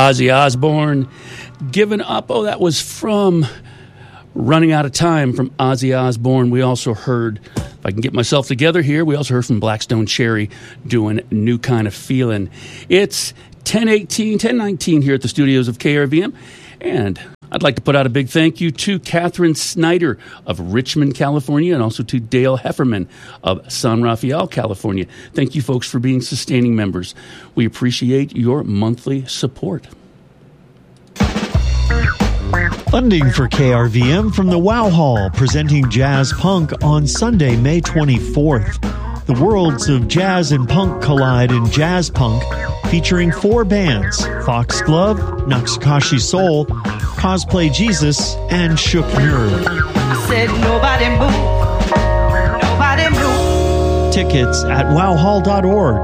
Ozzy Osbourne, Giving Up. Oh, that was from Running Out of Time from Ozzy Osbourne. We also heard, if I can get myself together here, we also heard from Blackstone Cherry doing New Kind of Feeling. It's 10:19 here at the studios of KRVM, and I'd like to put out a big thank you to Catherine Snyder of Richmond, California, and also to Dale Hefferman of San Rafael, California. Thank you, folks, for being sustaining members. We appreciate your monthly support. Funding for KRVM from the Wow Hall, presenting Jazz Punk on Sunday, May 24th. The worlds of jazz and punk collide in Jazz Punk, featuring 4 bands: Foxglove, Noxakashi Soul, Cosplay Jesus, and Shook Nerve. I said nobody move, nobody move. Tickets at wowhall.org.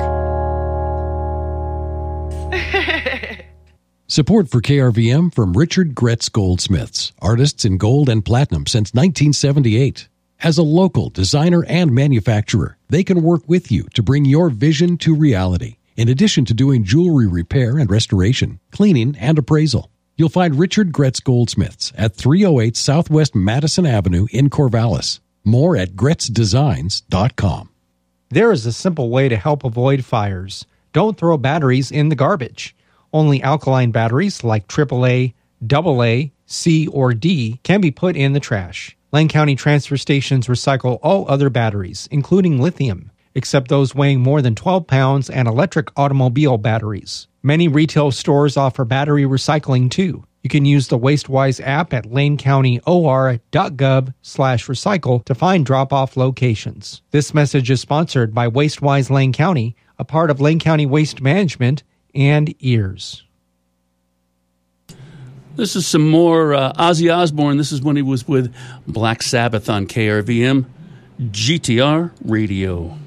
Support for KRVM from Richard Gretz Goldsmiths, artists in gold and platinum since 1978. As a local designer and manufacturer, they can work with you to bring your vision to reality. In addition to doing jewelry repair and restoration, cleaning, and appraisal, you'll find Richard Gretz Goldsmiths at 308 Southwest Madison Avenue in Corvallis. More at gretzdesigns.com. There is a simple way to help avoid fires. Don't throw batteries in the garbage. Only alkaline batteries like AAA, AA, C, or D can be put in the trash. Lane County transfer stations recycle all other batteries, including lithium, except those weighing more than 12 pounds and electric automobile batteries. Many retail stores offer battery recycling too. You can use the WasteWise app at lanecountyor.gov/recycle to find drop-off locations. This message is sponsored by WasteWise Lane County, a part of Lane County Waste Management, and EARS. This is some more Ozzy Osbourne. This is when he was with Black Sabbath on KRVM GTR Radio.